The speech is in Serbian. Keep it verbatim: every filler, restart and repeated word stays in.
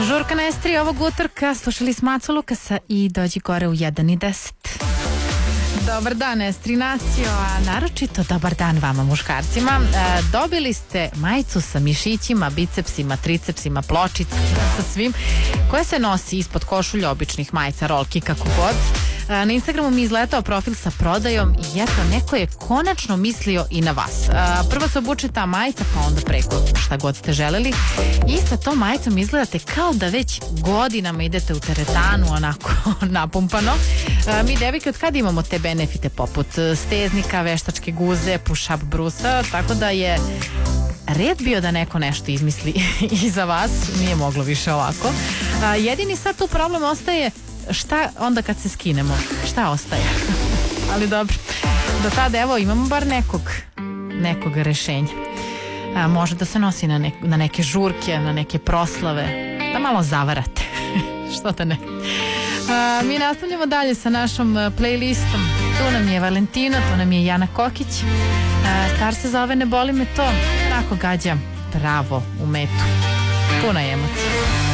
Žurka na S tri ovog utorka, slušali smo Acu Lukasa i Dođi gore u jedan i deset. Dobar dan S tri nacio, a naročito dobar dan vama muškarcima. E, dobili ste majicu sa mišićima, bicepsima, tricepsima, pločicama, sa svim, koja se nosi ispod košulja običnih majica, rolki, kako god. E, na Instagramu mi je izletao profil sa prodajom i eto, neko je konačno mislio i na vas. E, prvo se obuče ta majica, pa onda preko šta god ste želeli i sa tom majicom izgledate kao da već godinama idete u teretanu, onako napumpano. E, mi devojke od kada imamo te benefite poput steznika, veštačke guze, push-up brusa, tako da je red bio da neko nešto izmisli i za vas, nije moglo više ovako. A, jedini sad tu problem ostaje šta onda kad se skinemo, šta ostaje? Ali dobro, do tada evo imamo bar nekog, nekog rešenja. A, može da se nosi na, ne, na neke žurke, na neke proslave, da malo zavarate, što da ne. A, mi nastavljamo dalje sa našom playlistom. Tu nam je Valentina, tu nam je Jana Kokić. A, star se zove Ne boli me to. Onako gađa pravo u metu. Puna je emocija.